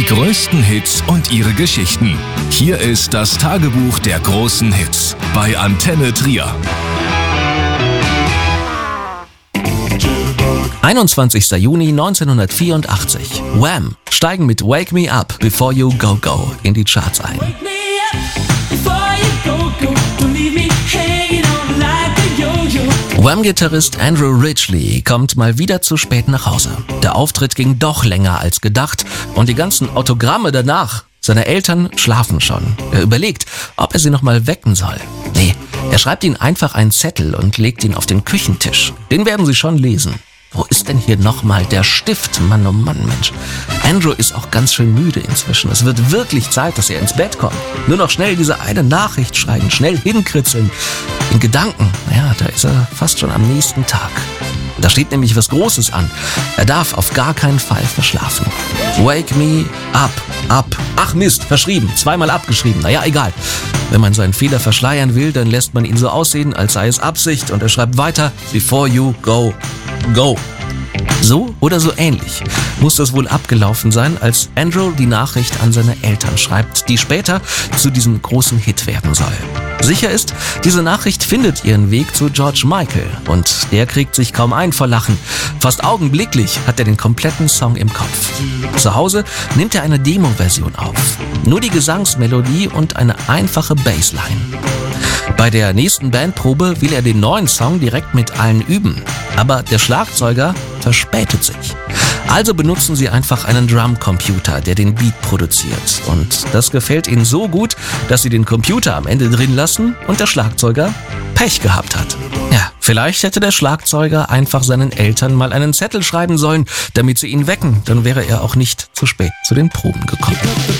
größten Hits und ihre Geschichten. Hier ist das Tagebuch der großen Hits bei Antenne Trier. 21. Juni 1984. Wham! Steigen mit Wake Me Up Before You Go Go in die Charts ein. Wham-Gitarrist Andrew Ridgeley kommt mal wieder zu spät nach Hause. Der Auftritt ging doch länger als gedacht und die ganzen Autogramme danach. Seine Eltern schlafen schon. Er überlegt, ob er sie noch mal wecken soll. Nee, er schreibt ihnen einfach einen Zettel und legt ihn auf den Küchentisch. Den werden sie schon lesen. Wo ist denn hier nochmal der Stift? Mann, oh Mann, Mensch. Andrew ist auch ganz schön müde inzwischen. Es wird wirklich Zeit, dass er ins Bett kommt. Nur noch schnell diese eine Nachricht schreiben, schnell hinkritzeln. In Gedanken, ja, da ist er fast schon am nächsten Tag. Da steht nämlich was Großes an. Er darf auf gar keinen Fall verschlafen. Wake me up, up. Ach Mist, verschrieben, zweimal abgeschrieben. Naja, egal. Wenn man seinen Fehler verschleiern will, dann lässt man ihn so aussehen, als sei es Absicht. Und er schreibt weiter, before you go, go. So oder so ähnlich muss das wohl abgelaufen sein, als Andrew die Nachricht an seine Eltern schreibt, die später zu diesem großen Hit werden soll. Sicher ist, diese Nachricht findet ihren Weg zu George Michael und der kriegt sich kaum ein vor Lachen. Fast augenblicklich hat er den kompletten Song im Kopf. Zu Hause nimmt er eine Demo-Version auf. Nur die Gesangsmelodie und eine einfache Bassline. Bei der nächsten Bandprobe will er den neuen Song direkt mit allen üben. Aber der Schlagzeuger verspätet sich. Also benutzen sie einfach einen Drumcomputer, der den Beat produziert. Und das gefällt ihnen so gut, dass sie den Computer am Ende drin lassen und der Schlagzeuger Pech gehabt hat. Ja, vielleicht hätte der Schlagzeuger einfach seinen Eltern mal einen Zettel schreiben sollen, damit sie ihn wecken. Dann wäre er auch nicht zu spät zu den Proben gekommen.